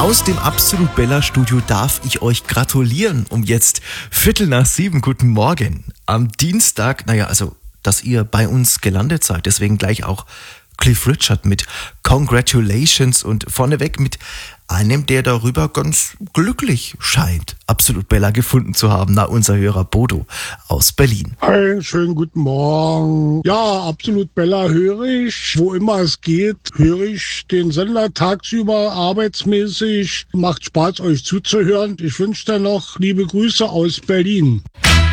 Aus dem Absolut Bella Studio darf ich euch gratulieren um jetzt 6:15. Guten Morgen. Am Dienstag, dass ihr bei uns gelandet seid. Deswegen gleich auch Cliff Richard mit Congratulations und vorneweg mit einem, der darüber ganz glücklich scheint, Absolut Bella gefunden zu haben, unser Hörer Bodo aus Berlin. Hi, schönen guten Morgen. Ja, Absolut Bella höre ich, wo immer es geht, höre ich den Sender tagsüber arbeitsmäßig. Macht Spaß, euch zuzuhören. Ich wünsche dir noch liebe Grüße aus Berlin.